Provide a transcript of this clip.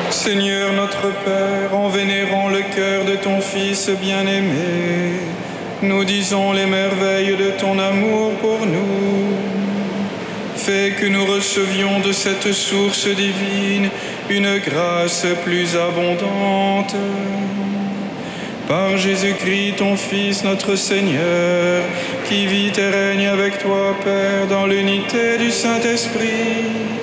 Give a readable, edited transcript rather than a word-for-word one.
Seigneur notre Père, en vénérant le cœur de ton Fils bien-aimé, nous disons les merveilles de ton amour pour nous. Fais que nous recevions de cette source divine une grâce plus abondante. Par Jésus-Christ, ton Fils, notre Seigneur, qui vit et règne avec toi, Père, dans l'unité du Saint-Esprit,